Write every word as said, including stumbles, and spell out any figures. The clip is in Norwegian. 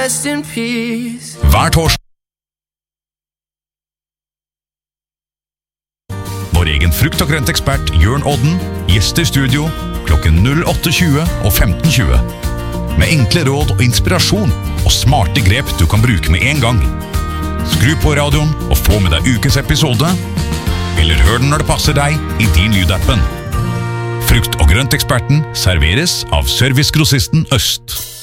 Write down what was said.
Rest in peace. Hver torsdag. Vår egen frukt- og grøntekspert Jørn Odden gjester studio klokken åtte tjue og femten tjue. Med enkle råd og inspirasjon og smarte grep du kan bruke med en gang. Skru på radioen og få med deg ukens episode, eller hør den når det passer deg i din lydappen. Frukt- og grønteksperten serveres av Servicegrossisten Øst.